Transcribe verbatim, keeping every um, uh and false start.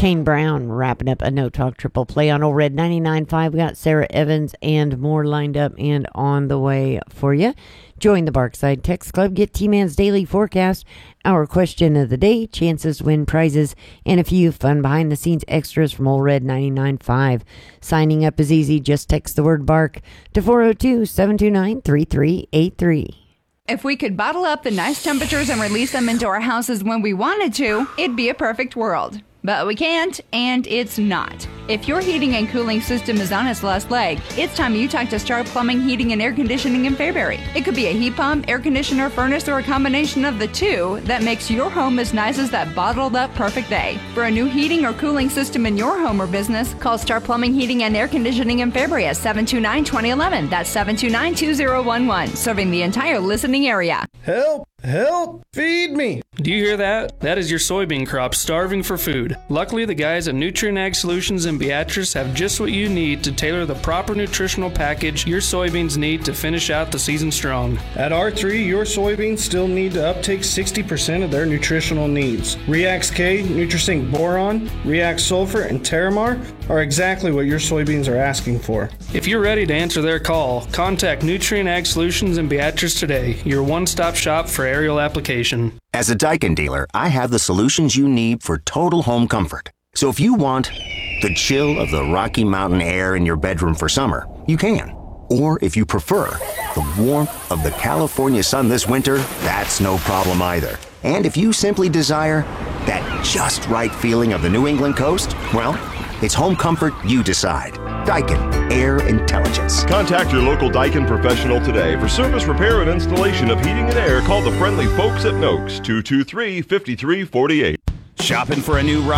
Kane Brown wrapping up a No Talk Triple Play on Old Red ninety-nine point five. We got Sarah Evans and more lined up and on the way for you. Join the Barkside Text Club. Get T-Man's daily forecast, our question of the day, chances to win prizes, and a few fun behind-the-scenes extras from Old Red ninety-nine point five. Signing up is easy. Just text the word BARK to four oh two, seven two nine, three three eight three. If we could bottle up the nice temperatures and release them into our houses when we wanted to, it'd be a perfect world. But we can't, and it's not. If your heating and cooling system is on its last leg, it's time you talk to Star Plumbing, Heating, and Air Conditioning in Fairbury. It could be a heat pump, air conditioner, furnace, or a combination of the two that makes your home as nice as that bottled up perfect day. For a new heating or cooling system in your home or business, call Star Plumbing, Heating, and Air Conditioning in Fairbury at seven two nine, two oh one one. That's seven two nine, two oh one one, serving the entire listening area. Help! Help! Feed me! Do you hear that? That is your soybean crop starving for food. Luckily, the guys at Nutrien Ag Solutions in Beatrice have just what you need to tailor the proper nutritional package your soybeans need to finish out the season strong. At R three, your soybeans still need to uptake sixty percent of their nutritional needs. Reax K, Nutrisync Boron, Reax Sulfur, and Terramar are exactly what your soybeans are asking for. If you're ready to answer their call, contact Nutrien Ag Solutions in Beatrice today, your one-stop shop for aerial application. As a Daikin dealer, I have the solutions you need for total home comfort. So if you want the chill of the Rocky Mountain air in your bedroom for summer, you can. Or if you prefer the warmth of the California sun this winter, that's no problem either. And if you simply desire that just right feeling of the New England coast, well, it's home comfort you decide. Daikin Air Intelligence. Contact your local Daikin professional today for service, repair, and installation of heating and air. Call the friendly folks at Noakes, two two three, five three four eight. Shopping for a new ride?